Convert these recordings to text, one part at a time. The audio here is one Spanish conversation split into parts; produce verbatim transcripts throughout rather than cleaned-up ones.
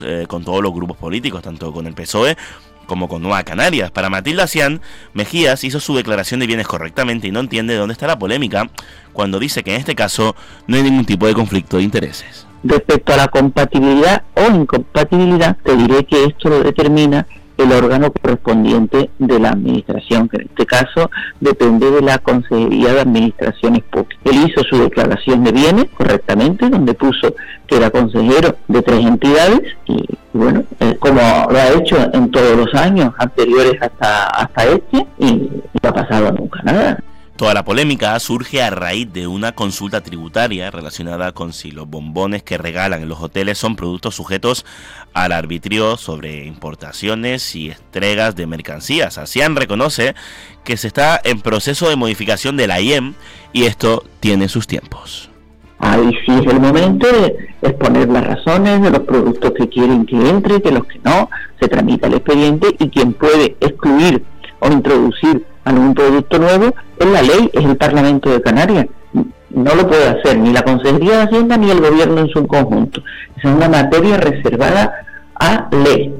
eh, con todos los grupos políticos, tanto con el P S O E como con Nueva Canarias. Para Matilda Cian, Mejías hizo su declaración de bienes correctamente y no entiende dónde está la polémica cuando dice que en este caso no hay ningún tipo de conflicto de intereses. Respecto a la compatibilidad o incompatibilidad, te diré que esto lo determina el órgano correspondiente de la administración, que en este caso depende de la Consejería de Administraciones Públicas. Él hizo su declaración de bienes correctamente, donde puso que era consejero de tres entidades y bueno, eh, como lo ha hecho en todos los años anteriores hasta, hasta este, y no ha pasado nunca nada. Toda la polémica surge a raíz de una consulta tributaria relacionada con si los bombones que regalan en los hoteles son productos sujetos al arbitrio sobre importaciones y entregas de mercancías. Cian reconoce que se está en proceso de modificación de la I E M y esto tiene sus tiempos. Ahí sí es el momento de exponer las razones de los productos que quieren que entre, que los que no, se tramita el expediente y quien puede excluir o introducir algún producto nuevo es la ley, es el Parlamento de Canarias. No lo puede hacer ni la Consejería de Hacienda ni el Gobierno en su conjunto. Es una materia reservada a ley.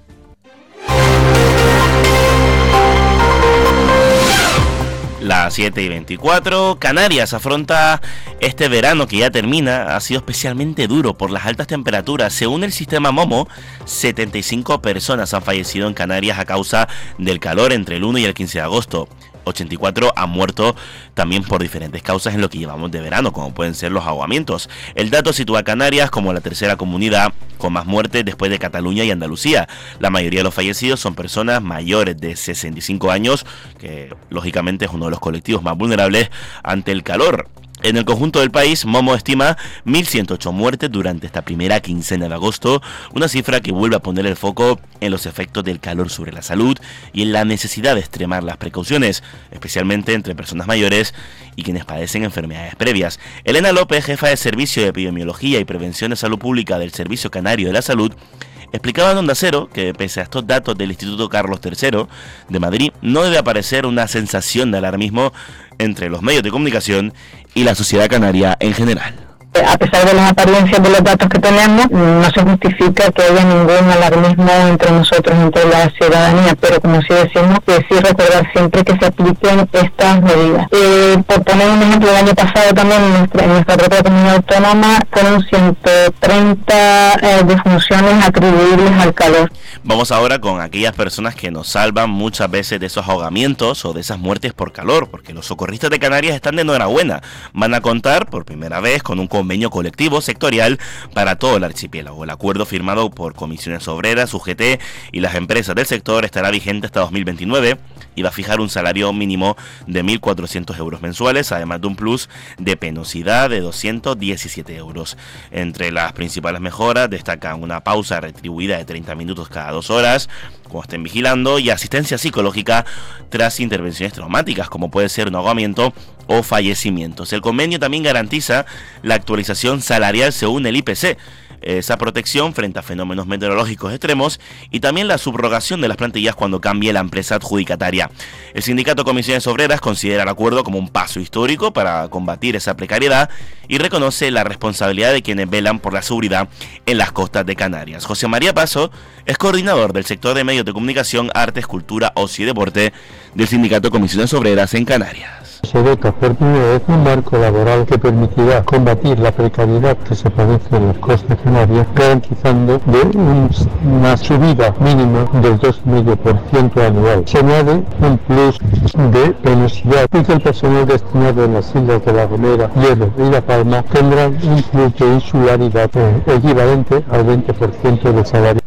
Las siete y veinticuatro, Canarias afronta este verano que ya termina, ha sido especialmente duro por las altas temperaturas. Según el sistema Momo, setenta y cinco personas han fallecido en Canarias a causa del calor entre el uno y el quince de agosto. ochenta y cuatro han muerto también por diferentes causas en lo que llevamos de verano, como pueden ser los ahogamientos. El dato sitúa a Canarias como la tercera comunidad con más muertes después de Cataluña y Andalucía. La mayoría de los fallecidos son personas mayores de sesenta y cinco años, que lógicamente es uno de los colectivos más vulnerables ante el calor. En el conjunto del país, Momo estima mil ciento ocho muertes durante esta primera quincena de agosto, una cifra que vuelve a poner el foco en los efectos del calor sobre la salud y en la necesidad de extremar las precauciones, especialmente entre personas mayores y quienes padecen enfermedades previas. Elena López, jefa de Servicio de Epidemiología y Prevención de Salud Pública del Servicio Canario de la Salud, explicaba en Onda Cero que pese a estos datos del Instituto Carlos tercero de Madrid, no debe aparecer una sensación de alarmismo entre los medios de comunicación y la sociedad canaria en general. A pesar de las apariencias de los datos que tenemos, no se justifica que haya ningún alarmismo entre nosotros, entre la ciudadanía, pero como sí decimos, que sí recordar siempre que se apliquen estas medidas. Eh, por poner un ejemplo, el año pasado también en nuestra, en nuestra propia comunidad autónoma fueron ciento treinta eh, defunciones atribuibles al calor. Vamos ahora con aquellas personas que nos salvan muchas veces de esos ahogamientos o de esas muertes por calor, porque los socorristas de Canarias están de enhorabuena. Van a contar por primera vez con un convenio colectivo sectorial para todo el archipiélago. El acuerdo firmado por Comisiones Obreras, U G T y las empresas del sector estará vigente hasta dos mil veintinueve y va a fijar un salario mínimo de mil cuatrocientos euros mensuales, además de un plus de penosidad de doscientos diecisiete euros. Entre las principales mejoras destacan una pausa retribuida de treinta minutos cada dos horas, como estén vigilando, y asistencia psicológica tras intervenciones traumáticas, como puede ser un ahogamiento o fallecimientos. El convenio también garantiza la actualización salarial según el I P C, esa protección frente a fenómenos meteorológicos extremos y también la subrogación de las plantillas cuando cambie la empresa adjudicataria. El sindicato Comisiones Obreras considera el acuerdo como un paso histórico para combatir esa precariedad y reconoce la responsabilidad de quienes velan por la seguridad en las costas de Canarias. José María Paso es coordinador del sector de medios de comunicación, artes, cultura, ocio y deporte del sindicato Comisiones Obreras en Canarias. Se dota por primera vez un marco laboral que permitirá combatir la precariedad que se padece en las costas canarias, garantizando de un, una subida mínima del dos coma cinco por ciento anual. Se añade un plus de penosidad y que el personal destinado en las islas de La Gomera, Hierro y La Palma tendrán un plus de insularidad eh, equivalente al veinte por ciento del salario.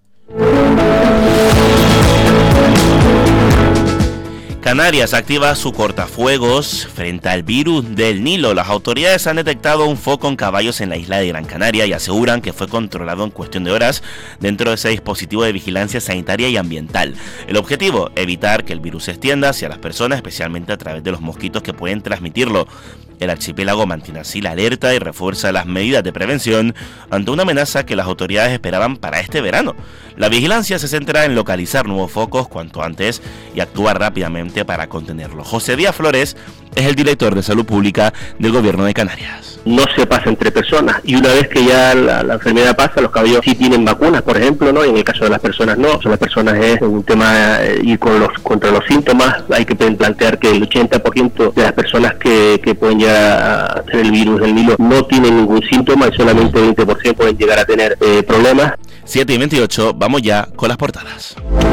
Canarias activa su cortafuegos frente al virus del Nilo. Las autoridades han detectado un foco en caballos en la isla de Gran Canaria y aseguran que fue controlado en cuestión de horas dentro de ese dispositivo de vigilancia sanitaria y ambiental. El objetivo, evitar que el virus se extienda hacia las personas, especialmente a través de los mosquitos que pueden transmitirlo. El archipiélago mantiene así la alerta y refuerza las medidas de prevención ante una amenaza que las autoridades esperaban para este verano. La vigilancia se centra en localizar nuevos focos cuanto antes y actuar rápidamente para contenerlo. José Díaz Flores es el director de Salud Pública del Gobierno de Canarias. No se pasa entre personas, y una vez que ya la, la enfermedad pasa, los caballos sí tienen vacunas, por ejemplo, ¿no? Y en el caso de las personas no. O sea, las personas es un tema, eh, y con los contra los síntomas hay que plantear que el ochenta por ciento de las personas que, que pueden llegar a tener el virus del Nilo no tienen ningún síntoma, y solamente el veinte por ciento pueden llegar a tener eh, problemas. siete y veintiocho, vamos ya con las portadas.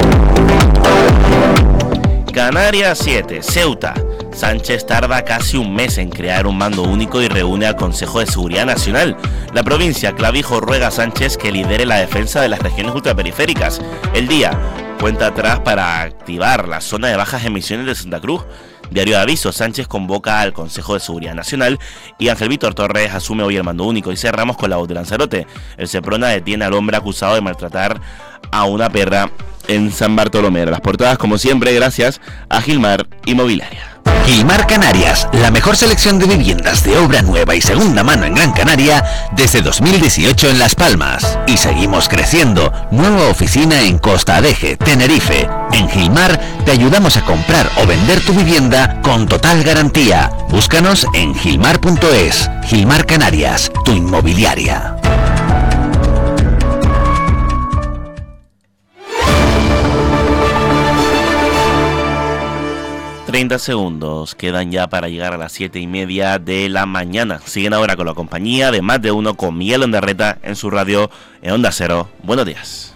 Canarias siete, Ceuta. Sánchez tarda casi un mes en crear un mando único y reúne al Consejo de Seguridad Nacional. La provincia, Clavijo ruega a Sánchez que lidere la defensa de las regiones ultraperiféricas. El Día, cuenta atrás para activar la zona de bajas emisiones de Santa Cruz. Diario de Aviso, Sánchez convoca al Consejo de Seguridad Nacional y Ángel Víctor Torres asume hoy el mando único. Y cerramos con la voz de Lanzarote. El Seprona detiene al hombre acusado de maltratar a una perra en San Bartolomé. Las portadas, como siempre, gracias a Gilmar Inmobiliaria. Gilmar Canarias, la mejor selección de viviendas de obra nueva y segunda mano en Gran Canaria desde dos mil dieciocho en Las Palmas. Y seguimos creciendo. Nueva oficina en Costa Adeje, Tenerife. En Gilmar te ayudamos a comprar o vender tu vivienda con total garantía. Búscanos en gilmar punto es. Gilmar Canarias, tu inmobiliaria. treinta segundos quedan ya para llegar a las siete y media de la mañana. Siguen ahora con la compañía de Más de Uno con Miguel Ondarreta en su radio en Onda Cero. Buenos días.